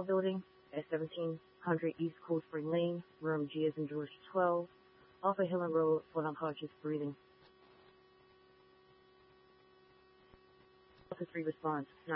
Building at 1700 East Cold Spring Lane, room G as in George 12, off of Hillen Road for unconscious breathing. Officer 3 response.